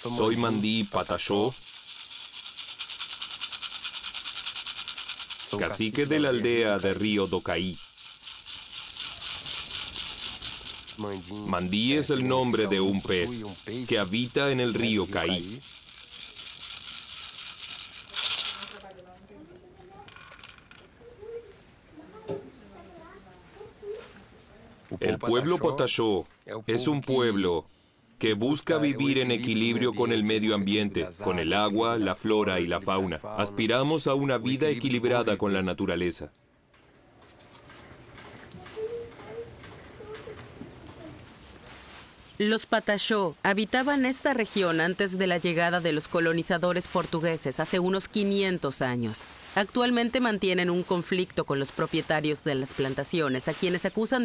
Soy Mandí Patachó, cacique de la aldea de Río do Caí. Mandí es el nombre de un pez que habita en el río Caí. El pueblo Patachó es un pueblo que busca vivir en equilibrio con el medio ambiente, con el agua, la flora y la fauna. Aspiramos a una vida equilibrada con la naturaleza. Los Patachó habitaban esta región antes de la llegada de los colonizadores portugueses hace unos 500 años. Actualmente mantienen un conflicto con los propietarios de las plantaciones, a quienes acusan